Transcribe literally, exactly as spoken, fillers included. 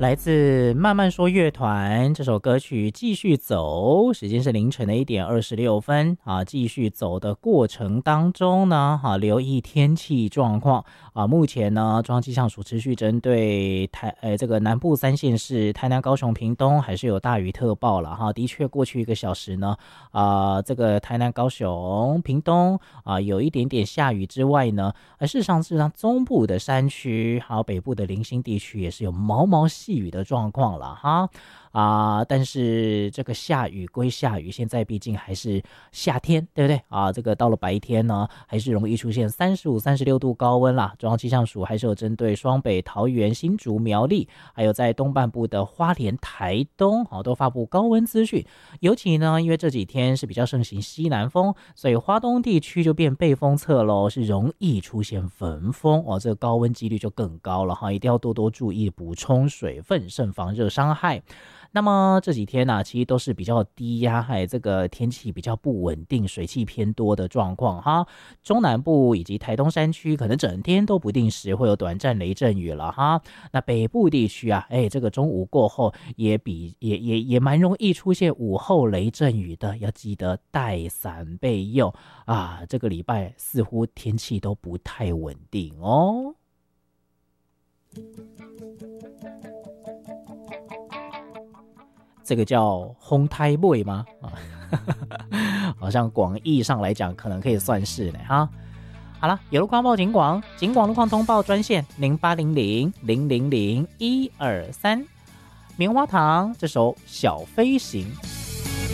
来自慢慢说乐团这首歌曲继续走，时间是凌晨的一点二十六分啊。继续走的过程当中呢，啊，留意天气状况啊。目前呢，中央气象署持续针对台呃这个南部三县市台南、高雄、屏东还是有大雨特报了哈。的确，过去一个小时呢，啊，这个台南、高雄、屏东啊有一点点下雨之外呢，而事实上，事实上中部的山区还有北部的零星地区也是有毛毛细雨的状况了哈啊，但是这个下雨归下雨，现在毕竟还是夏天，对不对啊？这个到了白天呢，还是容易出现三十五、三十六度高温啦。中央气象署还是有针对双北、桃园、新竹、苗栗，还有在东半部的花莲、台东，好，都发布高温资讯。尤其呢，因为这几天是比较盛行西南风，所以花东地区就变背风侧喽，是容易出现焚风哦，这个高温几率就更高了哈，一定要多多注意补充水分，慎防热伤害。那么这几天呢、啊，其实都是比较低压，还有这个天气比较不稳定，水汽偏多的状况哈。中南部以及台东山区可能整天都不定时会有短暂雷阵雨了哈。那北部地区啊，哎，这个中午过后也比也也也蛮容易出现午后雷阵雨的，要记得带伞备用啊。这个礼拜似乎天气都不太稳定哦。这个叫烘胎妹吗？啊，好像广义上来讲，可能可以算是呢哈。好了，有路况报警广，警广路况通报专线零八零零零零零一二三。棉花糖这首《小飞行》。